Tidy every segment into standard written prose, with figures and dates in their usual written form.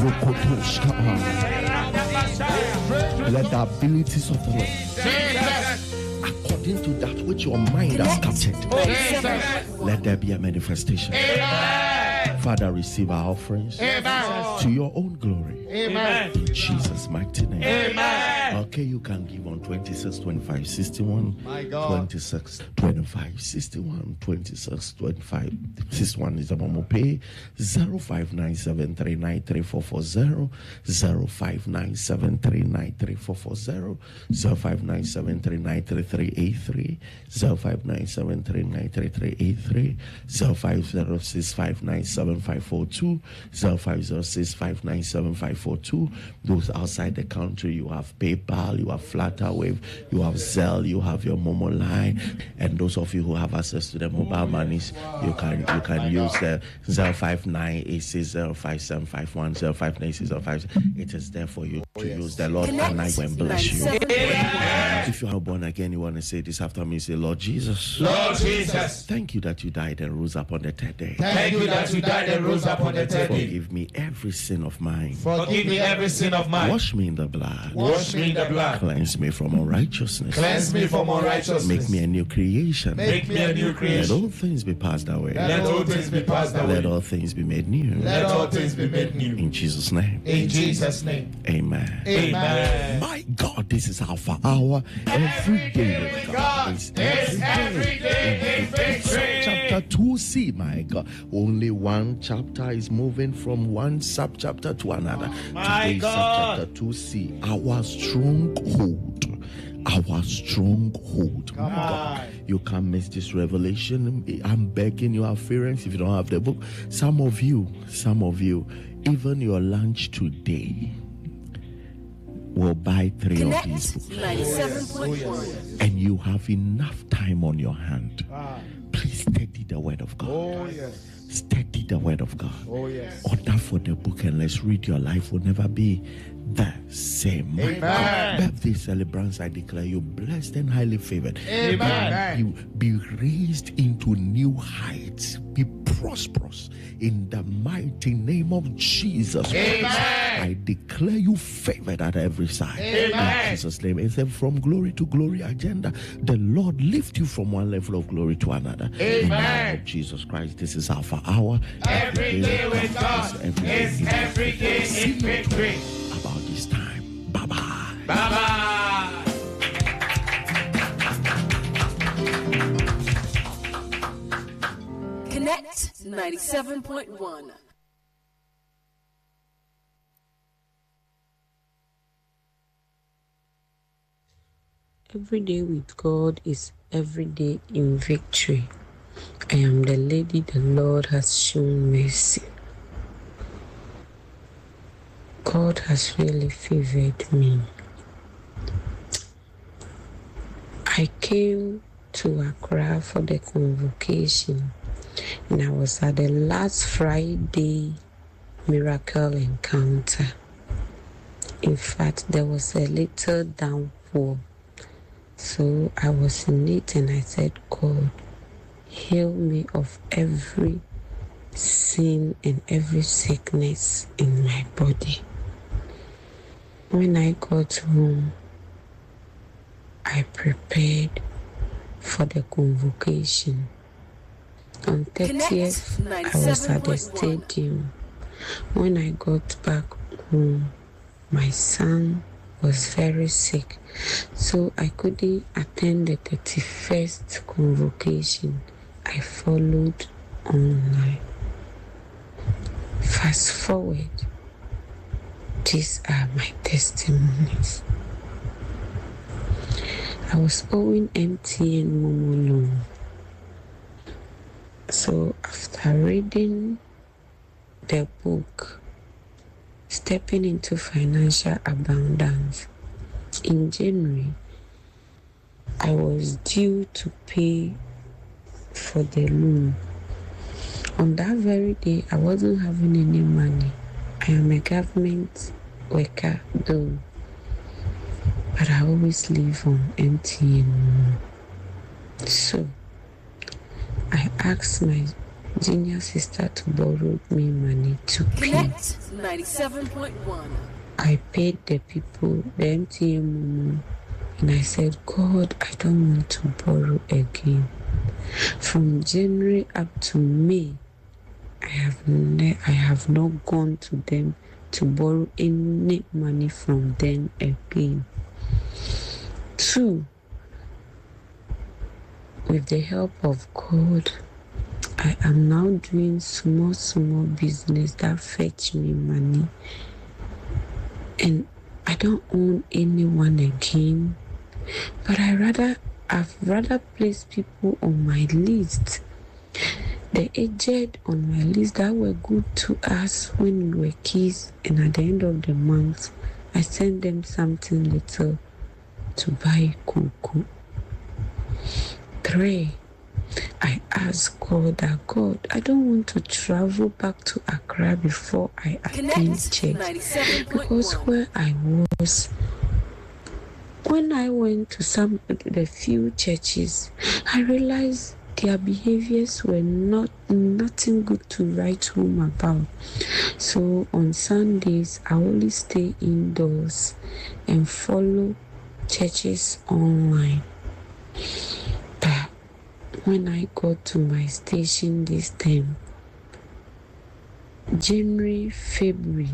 Let the abilities of the Lord, according to that which your mind has captured, let there be a manifestation. Father, receive our offerings to your own glory. In Jesus' mighty name. Okay, you can give on 26 25 61, 26 25 61, 26 25 61 is the Momo Pay 0597393440, 0597393440, 0597393383, 0597393383, 0506597542, 0506597542. Those outside the country, you have PayPal, you have Flutterwave, you have Zelle, you have your Momo line, and those of you who have access to the mobile monies, you can use the 05986057510, 0598605. It is there for you to use. The Lord and I will bless you. If you are born again, you want to say this after me. Say, Lord Jesus, thank you that you died and rose up on the third day. Thank you that you died and rose up on the third day. Forgive me every sin of mine. Forgive me every sin of mine. Wash me in the blood. Wash me in the blood. Cleanse me from unrighteousness. Cleanse me from unrighteousness. Make me a new creation. Make me a new creation. Let all things be passed away. Let all things be passed away. Let all things be made new. Let all things be made new. In Jesus' name. In Jesus' name. Amen. Amen. My God, this is Alpha Hour. Every day with God. It's every day in victory. Chapter 2C, my God. Only one chapter is moving from one subchapter to another. My God. Subchapter 2C, our stronghold. Our stronghold. My God. You can't miss this revelation. I'm begging your parents, if you don't have the book. Some of you, even your lunch today will buy 3 of these books. 97.1. And you have enough time on your hand. Please study the word of God. Oh, yes. Study the word of God. Oh, yes. Order for the book and let's read. Your life will never be the same. Amen. Birthday celebrants, I declare you blessed and highly favored. Amen. You be raised into new heights. Be prosperous in the mighty name of Jesus. Amen. I declare you favored at every side. Amen. In Jesus' name. It's a from glory to glory agenda. The Lord lift you from one level of glory to another. Amen. In the name of Jesus Christ. This is Alpha Hour. Every day with God is every day in victory. About this time. Bye-bye. Bye-bye. Connect 97.1. Every day with God is every day in victory. I am the lady the Lord has shown mercy. God has really favored me. I came to Accra for the convocation, and I was at the last Friday miracle encounter. In fact, there was a little downpour. So I was in it and I said, God, heal me of every sin and every sickness in my body. When I got home, I prepared for the convocation. On 30th, I was at the stadium. When I got back home, my son was very sick, so I couldn't attend the 31st convocation. I followed online. Fast forward, these are my testimonies. I was owing MTN Momo loan. So after reading the book, Stepping into Financial Abundance, in January, I was due to pay for the loan. On that very day, I wasn't having any money. I am a government worker though, but I always live on MTN. So I asked my junior sister to borrow me money to pay. Connect 97.1. I paid the people, the MTN Momo, and I said, God, I don't want to borrow again. From January up to May, I have not gone to them to borrow any money from them again. 2, with the help of God, I am now doing small business that fetch me money. And I don't own anyone again. But I've rather placed people on my list. The aged on my list that were good to us when we were kids, and at the end of the month, I sent them something little to buy cuckoo. 3, I asked God that, God, I don't want to travel back to Accra before I attend church. Because where I was, when I went to the few churches, I realized their behaviors were nothing good to write home about. So on Sundays, I only stay indoors and follow churches online. But when I got to my station this time, January, February,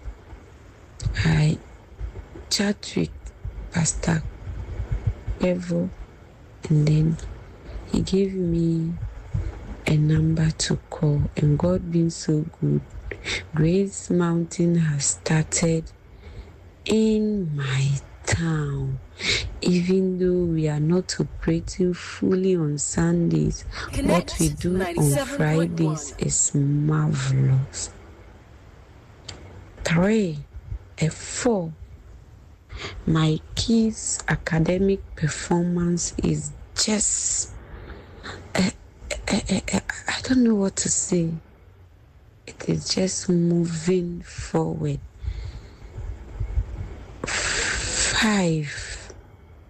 I chat with Pastor Evo, and then he gave me a number to call, and God being so good, Grace Mountain has started in my town. Even though we are not operating fully on Sundays, what we do on Fridays is marvelous. 3, 4, my kids' academic performance is just, I don't know what to say. It is just moving forward. 5,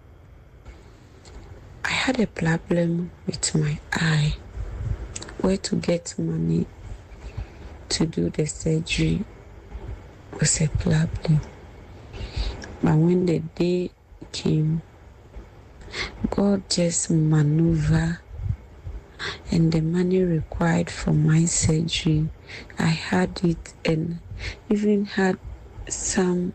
I had a problem with my eye. Where to get money to do the surgery was a problem. But when the day came, God just maneuvered, and the money required for my surgery, I had it, and even had some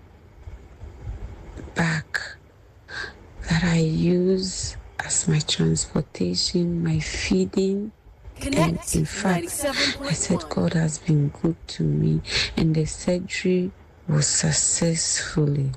back that I use as my transportation, my feeding. And in fact, I said God has been good to me, and the surgery was successfully.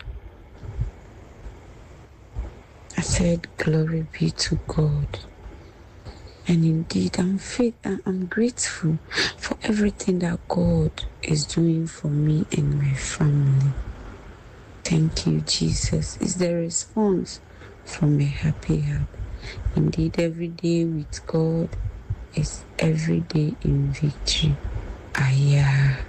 I said, glory be to God. And indeed, I'm grateful for everything that God is doing for me and my family. Thank you, Jesus. It's the response from a happy heart. Indeed, every day with God is every day in victory. Ayah.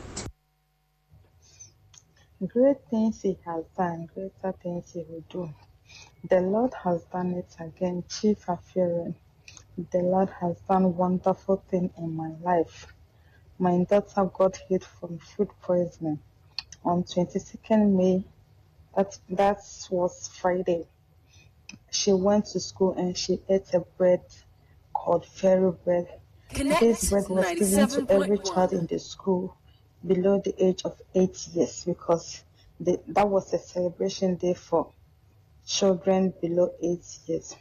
Great things he has done, greater things he will do. The Lord has done it again, Chief Afirin. The Lord has done wonderful things in my life. My daughter got hit from food poisoning on 22nd May. That was Friday. She went to school and she ate a bread called fairy bread. This bread was given to every child in the school below the age of 8 years, because that was a celebration day for children below 8 years.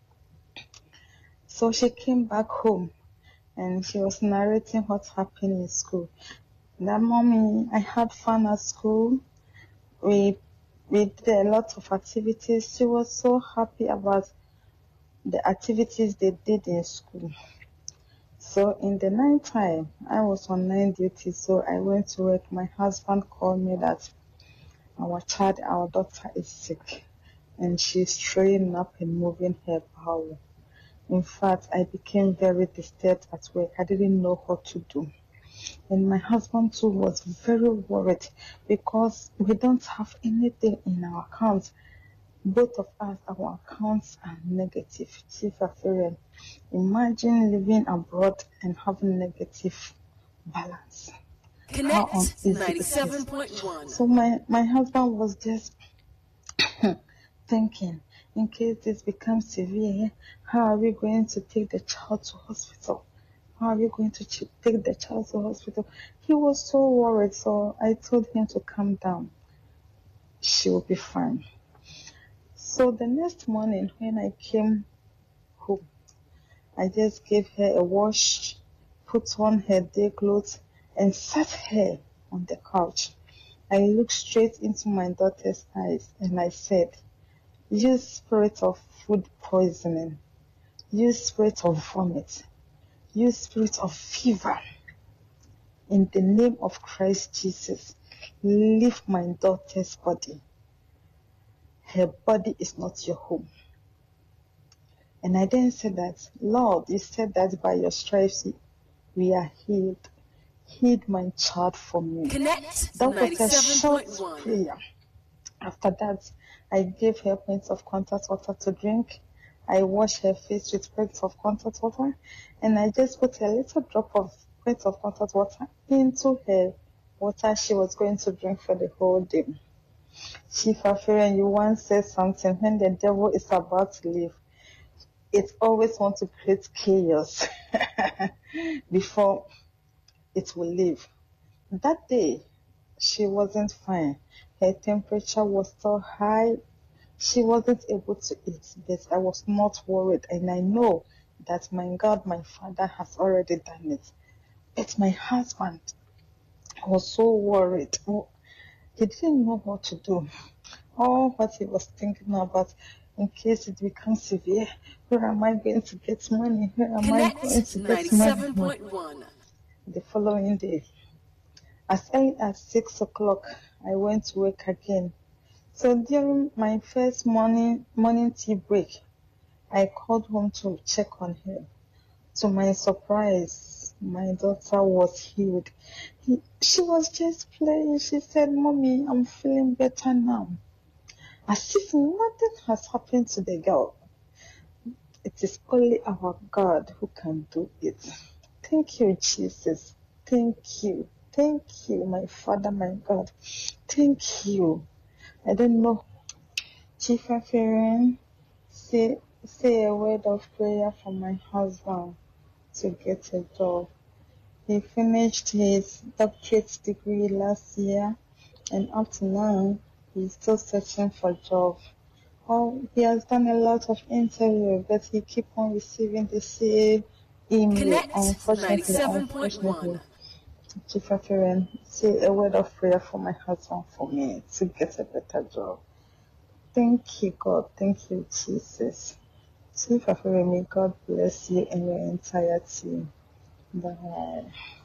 So she came back home and she was narrating what happened in school. That, mommy, I had fun at school. We did a lot of activities. She was so happy about the activities they did in school. So in the night time, I was on night duty, so I went to work. My husband called me that our daughter is sick, and she's throwing up and moving her bowel. In fact, I became very disturbed at work. I didn't know what to do. And my husband too was very worried, because we don't have anything in our account. Both of us, our accounts are negative. Chief Aferian, imagine living abroad and having negative balance. How Connect uneasy it is. 97.1. So my husband was just thinking, in case this becomes severe, how are we going to take the child to hospital? How are we going to take the child to hospital? He was so worried, so I told him to calm down. She will be fine. So the next morning when I came home, I just gave her a wash, put on her day clothes, and sat her on the couch. I looked straight into my daughter's eyes and I said, "You spirit of food poisoning, you spirit of vomit, you spirit of fever, in the name of Christ Jesus, leave my daughter's body. Her body is not your home." And I then said that, "Lord, you said that by your stripes we are healed. Heal my child from me." Connect That was a short 97.1. prayer. After that, I gave her points of contact water to drink. I washed her face with points of contact water, and I just put a little drop of points of contact water into her water she was going to drink for the whole day. Chief Aferian, you once said something, when the devil is about to leave, it always wants to create chaos before it will leave. That day, she wasn't fine. Her temperature was still high. She wasn't able to eat, but I was not worried, and I know that my God, my Father, has already done it. But my husband was so worried. He didn't know what to do. All what he was thinking about, in case it becomes severe, where am I going to get money? Where am I Connect going to get money? 97.1. The following day, as early as 6 o'clock, I went to work again. So during my first morning tea break, I called home to check on her. To my surprise, my daughter was healed. She was just playing. She said, "Mommy, I'm feeling better now." As if nothing has happened to the girl. It is only our God who can do it. Thank you, Jesus. Thank you. Thank you, my Father, my God. Thank you. I don't know. Chief Aferian, say a word of prayer for my husband to get a job. He finished his doctorate degree last year, and up to now, he's still searching for a job. He has done a lot of interviews, but he keeps on receiving the same email. Connect Unfortunately, 97.1. Chief Aferian, say a word of prayer for my husband for me to get a better job. Thank you, God. Thank you, Jesus. Chief Aferian, may God bless you and your entire team. Bye.